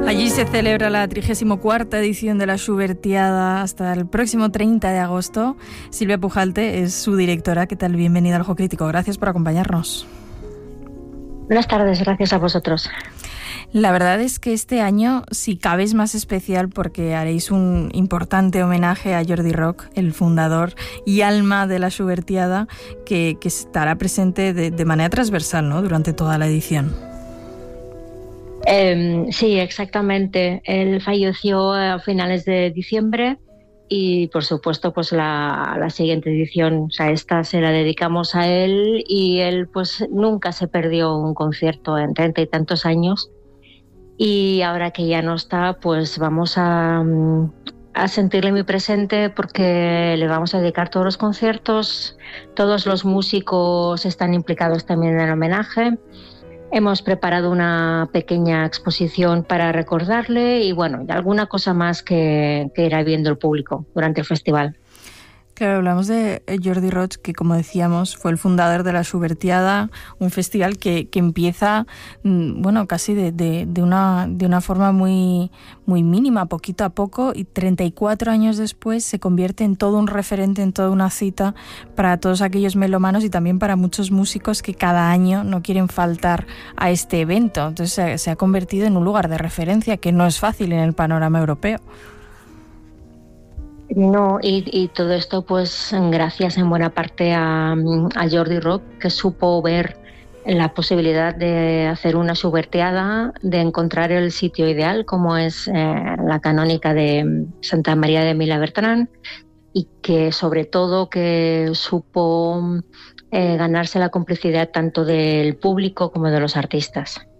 Allí se celebra la 34ª edición de la Schubertiada hasta el próximo 30 de agosto. Silvia Pujalte es su directora. ¿Qué tal? Bienvenida al Ojo Crítico. Gracias por acompañarnos. Buenas tardes, gracias a vosotros. La verdad es que este año, si cabe, es más especial porque haréis un importante homenaje a Jordi Rock, el fundador y alma de la Schubertiada, que estará presente de manera transversal, ¿no?, durante toda la edición. Sí, exactamente. Él falleció a finales de diciembre y, por supuesto, pues la siguiente edición, o sea, esta se la dedicamos a él, y él pues nunca se perdió un concierto en 30 y tantos años. Y ahora que ya no está, pues vamos a sentirle muy presente, porque le vamos a dedicar todos los conciertos. Todos los músicos están implicados también en el homenaje. Hemos preparado una pequeña exposición para recordarle y, bueno, y alguna cosa más que irá viendo el público durante el festival. Claro, hablamos de Jordi Roig, que, como decíamos, fue el fundador de la Schubertiada, un festival que empieza, bueno, casi de una forma muy mínima, poquito a poco, y 34 años después se convierte en todo un referente, en toda una cita para todos aquellos melómanos y también para muchos músicos que cada año no quieren faltar a este evento. Entonces se ha convertido en un lugar de referencia que no es fácil en el panorama europeo. No, y todo esto pues gracias en buena parte a Jordi Roig, que supo ver la posibilidad de hacer una Schubertiada, de encontrar el sitio ideal, como es la canónica de Santa María de Milà-Bertran, y que sobre todo que supo ganarse la complicidad tanto del público como de los artistas.